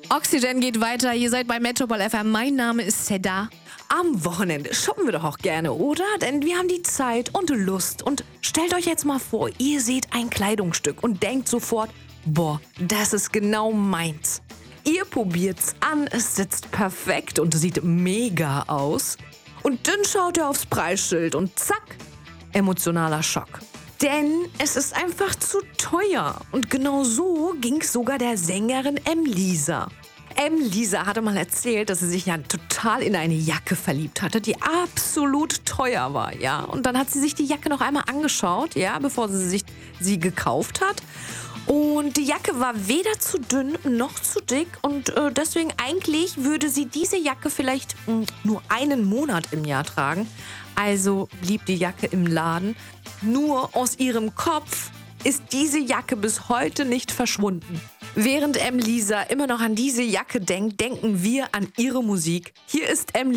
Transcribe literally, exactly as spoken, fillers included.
Oxygen geht weiter. Ihr seid bei Metropol F M. Mein Name ist Seda. Am Wochenende shoppen wir doch auch gerne, oder? Denn wir haben die Zeit und Lust. Und stellt euch jetzt mal vor, ihr seht ein Kleidungsstück und denkt sofort, boah, das ist genau meins. Ihr probiert's an, es sitzt perfekt und sieht mega aus. Und dann schaut ihr aufs Preisschild und zack, emotionaler Schock. Denn es ist einfach zu teuer. Und genau so ging's sogar der Sängerin M-Lisa. M-Lisa hatte mal erzählt, dass sie sich ja total in eine Jacke verliebt hatte, die absolut teuer war, ja. Und dann hat sie sich die Jacke noch einmal angeschaut, ja, bevor sie sich sie gekauft hat. Und die Jacke war weder zu dünn noch zu dick und äh, deswegen eigentlich würde sie diese Jacke vielleicht mh, nur einen Monat im Jahr tragen. Also blieb die Jacke im Laden. Nur aus ihrem Kopf ist diese Jacke bis heute nicht verschwunden. Während M-Lisa immer noch an diese Jacke denkt, denken wir an ihre Musik. Hier ist M